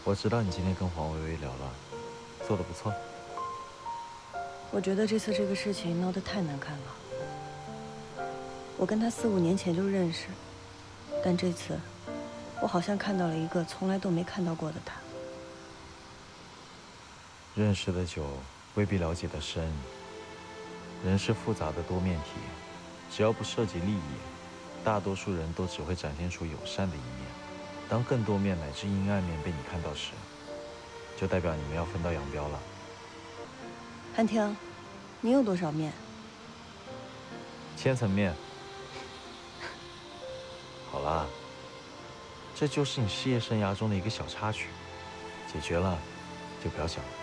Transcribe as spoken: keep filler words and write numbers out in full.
我知道你今天跟黄薇薇聊了，做得不错。 我觉得这次这个事情闹得太难看了。我跟他四五年前就认识，但这次，我好像看到了一个从来都没看到过的他。 认识的久，未必了解的深。人是复杂的多面体，只要不涉及利益，大多数人都只会展现出友善的一面。当更多面乃至阴暗面被你看到时，就代表你们要分道扬镳了。 韩婷，你有多少面？ 千层面。好啦，这就是你事业生涯中的一个小插曲，解决了就不要想了。